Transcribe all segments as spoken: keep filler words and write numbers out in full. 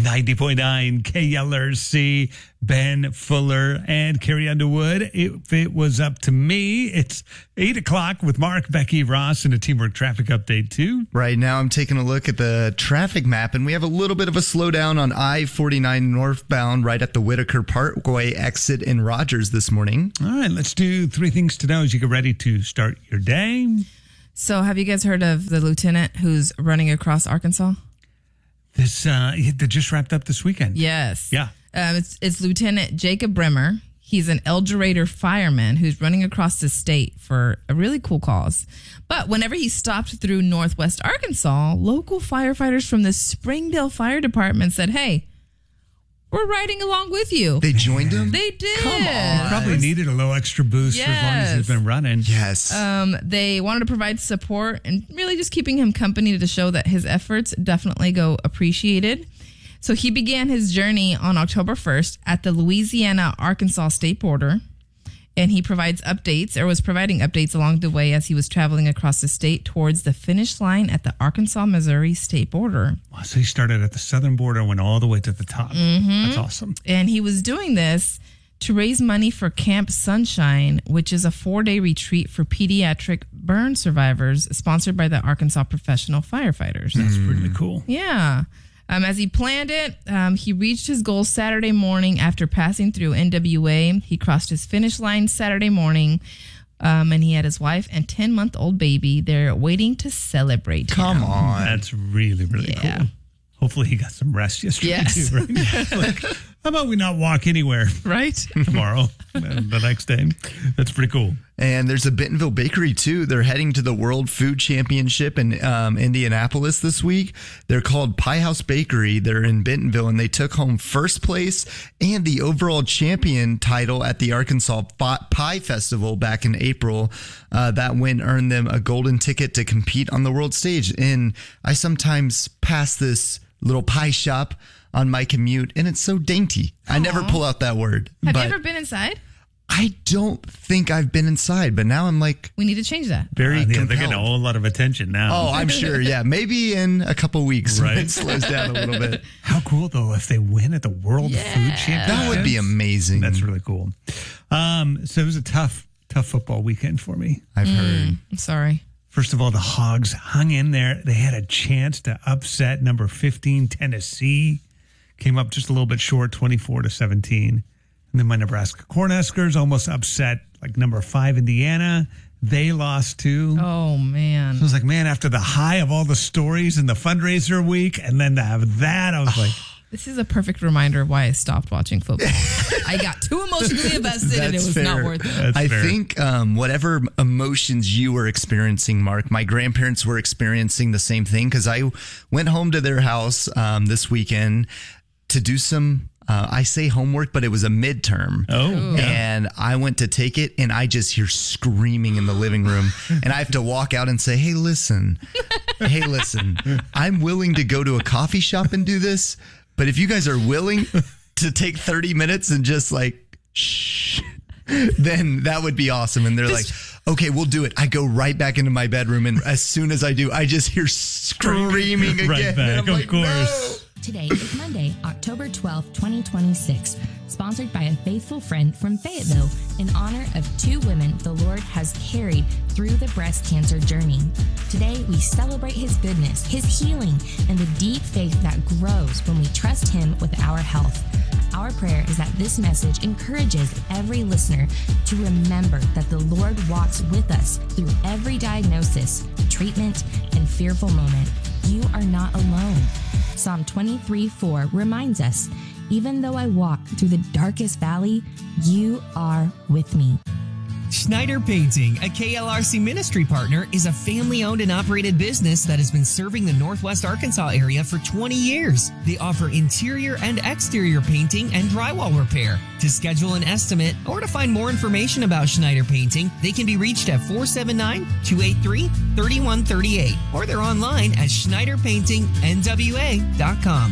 ninety point nine K L R C, Ben Fuller and Carrie Underwood. If it was up to me, it's eight o'clock with Mark, Becky, Ross, and a Teamwork Traffic Update too. Right now I'm taking a look at the traffic map, and we have a little bit of a slowdown on I forty-nine northbound right at the Whitaker Parkway exit in Rogers this morning. All right, let's do three things to know as you get ready to start your day. So have you guys heard of the lieutenant who's running across Arkansas? This uh, that just wrapped up this weekend. Yes. Yeah. Um, it's, it's Lieutenant Jacob Bremer. He's an El Dorado fireman who's running across the state for a really cool cause. But whenever he stopped through Northwest Arkansas, local firefighters from the Springdale Fire Department said, hey, we're riding along with you. They joined him? They did. Come on. Probably needed a little extra boost Yes. for as long as he's been running. Yes. Um, they wanted to provide support and really just keeping him company to show that his efforts definitely go appreciated. So he began his journey on October first at the Louisiana-Arkansas state border, and he provides updates or was providing updates along the way as he was traveling across the state towards the finish line at the Arkansas-Missouri state border. Wow, so he started at the southern border and went all the way to the top. Mm-hmm. That's awesome. And he was doing this to raise money for Camp Sunshine, which is a four-day retreat for pediatric burn survivors sponsored by the Arkansas Professional Firefighters. That's really cool. Yeah. Um, as he planned it, um, he reached his goal Saturday morning after passing through N W A. He crossed his finish line Saturday morning, um, and he had his wife and ten-month-old baby there waiting to celebrate Come him. on. That's really, really Yeah. cool. Hopefully he got some rest yesterday Yes. too, right? Like, how about we not walk anywhere Right? tomorrow and the next day? That's pretty cool. And there's a Bentonville bakery, too. They're heading to the World Food Championship in um, Indianapolis this week. They're called Pie House Bakery. They're in Bentonville, and they took home first place and the overall champion title at the Arkansas Pie Festival back in April. Uh, that win earned them a golden ticket to compete on the world stage. And I sometimes pass this little pie shop on my commute, and it's so dainty. I never pull out that word. Have but you ever been inside? I don't think I've been inside, but now I'm like We need to change that. very Uh, yeah, they're compelled. getting a whole lot of attention now. Oh, I'm sure. Yeah, maybe in a couple weeks when Right. it slows down a little bit. How cool, though, if they win at the World Yeah. Food Championship. That would be amazing. That's really cool. Um, so it was a tough, tough football weekend for me. I've heard. I'm sorry. First of all, the Hogs hung in there. They had a chance to upset number fifteen, Tennessee. Came up just a little bit short, twenty-four to seventeen. And then my Nebraska Cornhuskers almost upset like number five, Indiana. They lost too. Oh, man. I was like, man, after the high of all the stories in the fundraiser week, and then to have that, I was like, This is a perfect reminder of why I stopped watching football. I got too emotionally invested and it That's was fair. not worth it. That's I fair. think um, whatever emotions you were experiencing, Mark, my grandparents were experiencing the same thing because I went home to their house um, this weekend to do some, uh, I say homework, but it was a midterm. Oh, yeah. And I went to take it and I just hear screaming in the living room. And I have to walk out and say, hey, listen, hey, listen, I'm willing to go to a coffee shop and do this. But if you guys are willing to take thirty minutes and just like, shh, then that would be awesome. And they're like, okay, we'll do it. I go right back into my bedroom. And as soon as I do, I just hear screaming again. Right And back, I'm of like, course. Today is Monday, October twelfth, twenty twenty-six, sponsored by a faithful friend from Fayetteville in honor of two women the Lord has carried through the breast cancer journey. Today, we celebrate his goodness, his healing, and the deep faith that grows when we trust him with our health. Our prayer is that this message encourages every listener to remember that the Lord walks with us through every diagnosis, treatment, and fearful moment. You are not alone. Psalm twenty-three four reminds us, even though I walk through the darkest valley, you are with me. Schneider Painting, a K L R C ministry partner, is a family-owned and operated business that has been serving the Northwest Arkansas area for twenty years. They offer interior and exterior painting and drywall repair. To schedule an estimate or to find more information about Schneider Painting, they can be reached at four seven nine, two eight three, three one three eight or they're online at schneider painting n w a dot com.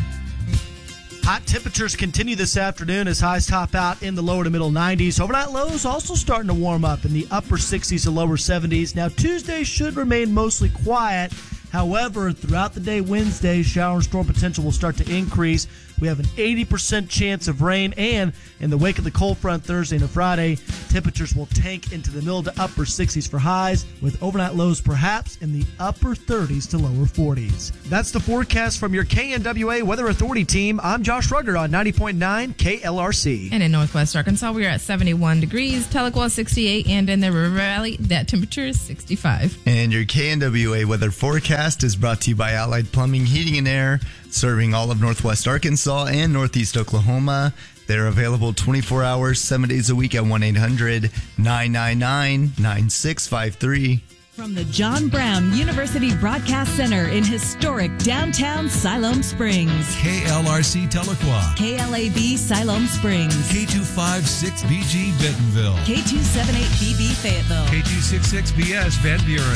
Hot temperatures continue this afternoon as highs top out in the lower to middle nineties. Overnight lows also starting to warm up in the upper sixties to lower seventies. Now, Tuesday should remain mostly quiet However, throughout the day Wednesday, shower and storm potential will start to increase. We have an eighty percent chance of rain, and in the wake of the cold front Thursday and Friday, temperatures will tank into the middle to upper sixties for highs, with overnight lows perhaps in the upper thirties to lower forties. That's the forecast from your K N W A Weather Authority team. I'm Josh Rugger on ninety point nine K L R C. And in Northwest Arkansas, we are at seventy-one degrees, Tahlequah sixty-eight, and in the River Valley, that temperature is sixty-five. And your K N W A weather forecast is brought to you by Allied Plumbing, Heating, and Air, serving all of Northwest Arkansas and Northeast Oklahoma. They're available twenty-four hours, seven days a week at one eight hundred nine nine nine nine six five three. From the John Brown University Broadcast Center in historic downtown Siloam Springs. K L R C Tahlequah. K L A B Siloam Springs. K two five six B G Bentonville. K two seven eight B B Fayetteville. K two six six B S Van Buren.